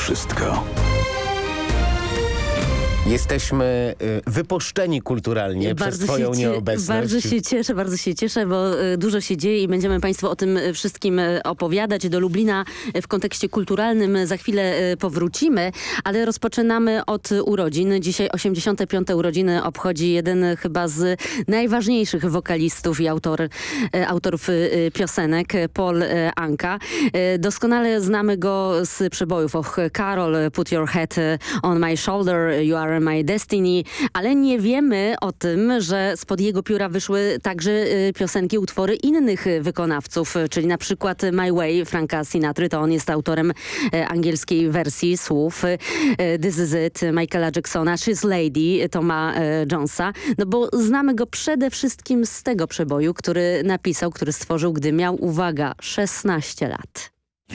wszystko. Jesteśmy wypuszczeni kulturalnie przez twoją nieobecność. Bardzo się cieszę, bo dużo się dzieje i będziemy Państwu o tym wszystkim opowiadać. Do Lublina w kontekście kulturalnym za chwilę powrócimy, ale rozpoczynamy od urodzin. Dzisiaj 85. urodziny obchodzi jeden chyba z najważniejszych wokalistów i autorów piosenek, Paul Anka. Doskonale znamy go z przebojów Och Karol, Put Your Head on My Shoulder, You Are My Destiny, ale nie wiemy o tym, że spod jego pióra wyszły także piosenki, utwory innych wykonawców, czyli na przykład My Way Franka Sinatry, to on jest autorem angielskiej wersji słów, This Is It Michaela Jacksona, She's Lady Toma Jonesa, no bo znamy go przede wszystkim z tego przeboju, który napisał, który stworzył, gdy miał, uwaga, 16 lat.